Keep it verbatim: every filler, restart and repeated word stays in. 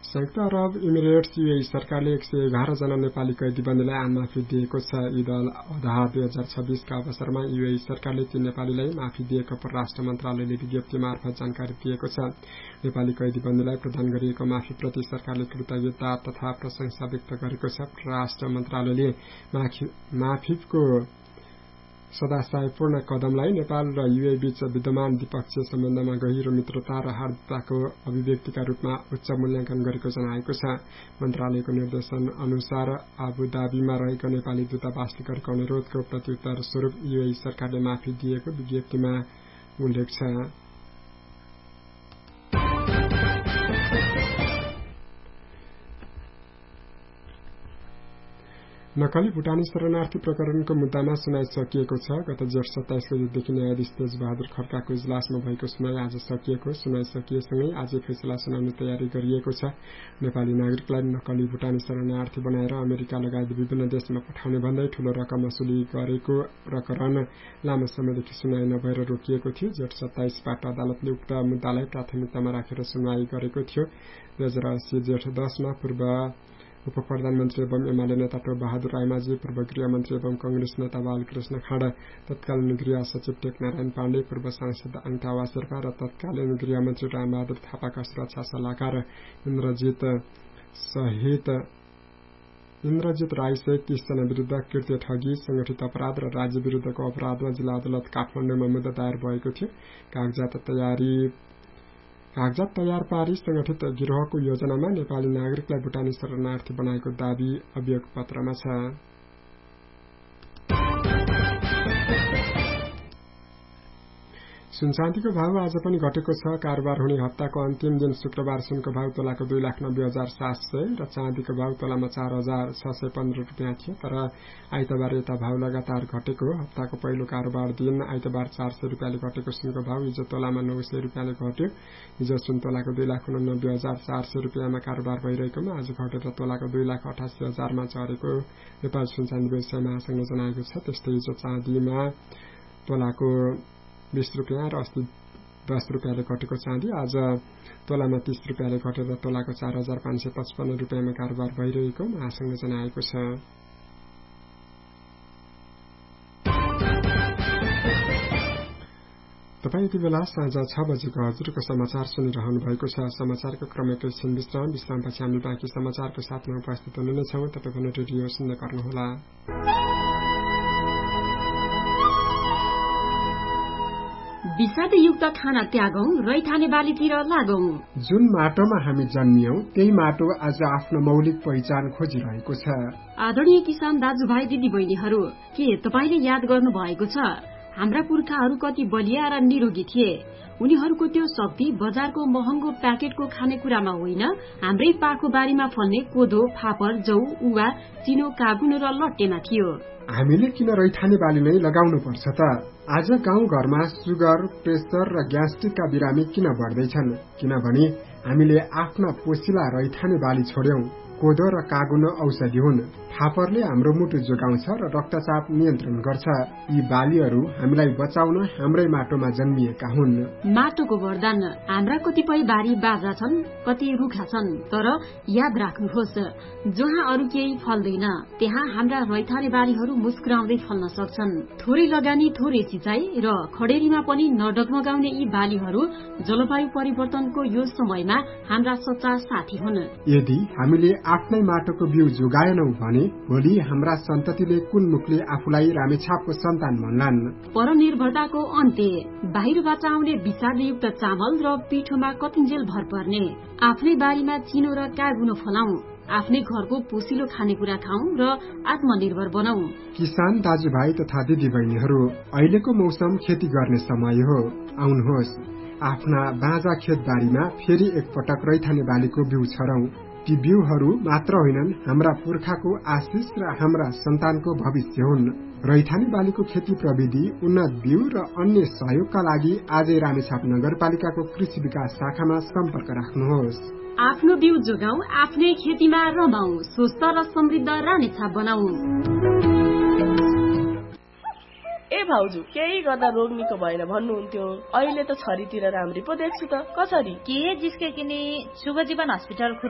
संयुक्त अरब emirates UAE सरकारले एक सय एघार जना नेपाली कैदीबन्दीलाई आम माफी दिएको छ। ईद अल अधा दुई हजार छब्बीसका अवसरमा यूएई सरकारले ती नेपालीलाई माफी दिएको परराष्ट्र मन्त्रालयले विज्ञप्ति मार्फत जानकारी दिएको छ। नेपाली कैदीबन्दीलाई प्रदान गरिएको माफीप्रति सरकारले कृतज्ञता तथा प्रशंसा व्यक्त गरेको छ। परराष्ट्र मन्त्रालयले माफीको सदाशयपूर्ण कदमलाई नेपाल र यूएई बीच विद्यमान द्विपक्षीय सम्बन्धमा गहिरो मित्रता र हार्दिकताको अभिव्यक्तिका रूपमा उच्च मूल्याङ्कन गरेको जनाएको छ। मन्त्रालयको निर्देशन अनुसार आबुधाबीमा रहेको नेपाली दूतावासले गरेको अनुरोधको प्रत्युत्तर स्वरूप यूएई सरकारले माफी दिएको विज्ञप्तिमा उल्लेख छ। नक्कली भुटानी शरणार्थी प्रकरणको मुद्दामा सुनाई सकिएको छ। गत जेठ सत्ताइस गतेदेखि न्यायाधीश तेज बहादुर खड्काको इजलासमा भएको सुनाई आज सकिएको। सुनाई सकिएसँगै आज फैसला सुनाउने तयारी गरिएको छ। नेपाली नागरिकलाई नक्कली भुटानी शरणार्थी बनाएर अमेरिका लगायत विभिन्न देशमा पठाउने भन्दै ठूलो रकम वसुली गरेको प्रकरण लामो समयदेखि सुनाई नभएर रोकिएको थियो। जेठ सत्ताइसबाट अदालतले उक्त मुद्दालाई प्राथमिकतामा राखेर सुनवाई गरेको थियो। दुई हजार अस्सी जेठ दसमा पूर्व उप प्रधानमन्त्री एवं एमाले नेता टोप बहादुर रायमाझी, पूर्व गृहमन्त्री एवं कंग्रेस नेता बालकृष्ण खाँड, तत्कालीन गृह सचिव टेकनारायण पाण्डे, पूर्व सांसद अङ्टावा शेर्पा र तत्कालीन गृहमन्त्री रामबहादुर थापाका सुरक्षा सल्लाहकार इन्द्रजित सहित इन्द्रजित राई सहित तीस जना विरूद्ध कृत्य ठगी, संगठित अपराध र राज्य विरूद्धको अपराधमा जिल्ला अदालत काठमाडौँमा मुद्दा दायर भएको थियो। कागजात तयारी कागजात तयार पारी संगठित गिरोहको योजनामा नेपाली नागरिकलाई भुटानी शरणार्थी बनाएको दावी अभियोग पत्रमा छ। सुनचाँदीको भाव आज पनि घटेको छ। कारोबार हुने हप्ताको अन्तिम दिन शुक्रबार सुनको भाव तोलाको दुई लाख नब्बे हजार सात सय र चाँदीको भाव तोलामा चार हजार छ सय पन्ध्र रुपियाँ थियो। तर आइतबार यता भाव लगातार घटेको। हप्ताको पहिलो कारोबार दिन आइतबार चार सय रुपियाँले घटेको सुनको भाव हिजो तोलामा नौ सय रुपियाँले घट्यो। हिजो सुन तोलाको दुई लाख उनानब्बे हजार चार सय रुपियाँमा कारोबार भइरहेकोमा आज घटेर तोलाको दुई लाख अठासी हजारमा झरेको नेपाल सुनचाँदी व्यवसाय महासंघले जनाएको छ। त्यस्तै हिजो चाँदीमा तोलाको बीस रुपियाँ र अस्ति दस रुपियाँले घटेको चाँदी आज तोलामा तीस रुपियाँले घटेर तोलाको चार हजार पाँच सय पचपन्न रुपियाँमा कारोबार भइरहेको महासंघले जनाएको छ। तपाईँ यति बेला साँझ छ बजेको हजुरको समाचार सुनिरहनु भएको छ। समाचारको क्रम एकैछिन विश्राम विश्रामपछि हामी बाँकी समाचारको साथमा उपस्थित हुने नै छौँ। तपाईँ पनि रेडियो सुन्दै गर्नुहोला। विषादयुक्त खाना त्यागौं, रैथाने बालीतिर लागौं। जुन माटोमा हामी जन्मियौं त्यही माटो आज आफ्नो मौलिक पहिचान खोजिरहेको छ। आदरणीय किसान दाजुभाइ दिदी बहिनीहरू, के तपाईले याद गर्नु भएको छ हाम्रा पुर्खाहरू कति बलिया र निरोगी थिए? उनीहरूको त्यो शक्ति बजारको महँगो प्याकेटको खानेकुरामा होइन, हाम्रै पाखो बारीमा फल्ने कोदो, फापर, जौ, उवा, चिनो, कागुनो र लट्टेमा थियो। हामीले किन रैथाने बाली नै लगाउनु पर्छ त? आज गाउँ घरमा सुगर, प्रेसर र ग्यास्ट्रिकका बिरामी किन बढ्दैछन्? किनभने हामीले आफ्ना पोसिला रैथाने बाली छोड्यौं। कोदो र कागुनो औषधि हुन्। फापरले हाम्रो मुटु जोगाउँछ र रक्तचाप नियन्त्रण गर्छ। यी बालीहरू हामीलाई बचाउन हाम्रै माटोमा जन्मिएका हुन्। माटोको वरदान। हाम्रा कतिपय बारी बाजा छन्, कति रुखा छन्, तर याद राख्नुहोस्, जहाँ अरू केही फल्दैन त्यहाँ हाम्रा रैथाने बालीहरू मुस्कुराउँदै फल्न सक्छन्। थोरै लगानी, थोरै सिँचाइ र खडेरीमा पनि नडगमगाउने यी बालीहरू जलवायु परिवर्तनको यो समयमा हाम्रा सच्चा साथी हुन्। यदि हामीले आफ्नै माटोको बिउ जोगाएनौं भने भोलि हाम्रा सन्ततिले कुन मुखले आफूलाई रामेछापको सन्तान भन्लान्? परनिर्भरताको अन्त्य। बाहिरबाट आउने विषादयुक्त चामल र पिठोमा कतिन्जेल भर पर्ने। आफ्नै बारीमा चिनो र कागुनो फलाउँ, आफ्नै घरको पोसिलो खानेकुरा खाउँ र आत्मनिर्भर बनाऊ। किसान दाजुभाइ तथा दिदी बहिनीहरू, अहिलेको मौसम खेती गर्ने समय हो। आउनुहोस्, आफ्ना बाँझा खेतबारीमा फेरि एकपटक रैथाने बालीको बिउ छरौं। ती बिउहरू मात्र होइनन्, हाम्रा पुर्खाको आशिष र हाम्रा सन्तानको भविष्य हुन्। रैथाने बालीको खेती प्रविधि, उन्नत बिउ र अन्य सहयोगका लागि आजै रामेछाप नगरपालिकाको कृषि विकास शाखामा सम्पर्क राख्नुहोस्। आफ्नो बिउ जोगाऊ, आफ्नै खेतीमा रमाऊ, स्वस्थ र समृद्ध रामेछाप बनाऊ। ए भाउजू, केही गर्दा रोग निको भएन भन्नुहुन्थ्यो, अहिले त छरीतिर राम्री पो देख्छु त। कसरी? के जिस्के किनी शुभ जीवन हस्पिटल